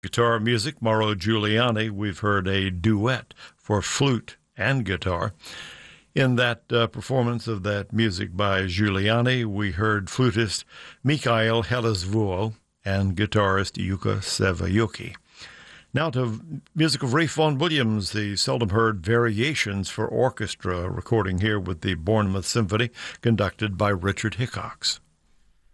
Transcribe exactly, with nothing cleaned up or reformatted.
guitar music, Mauro Giuliani, we've heard a duet for flute and guitar. In that uh, performance of that music by Giuliani, we heard flutist Mikhail Helesvuo and guitarist Yuka Sevayuki. Now to music of Ralph Vaughan Williams, the seldom-heard Variations for Orchestra, recording here with the Bournemouth Symphony, conducted by Richard Hickox.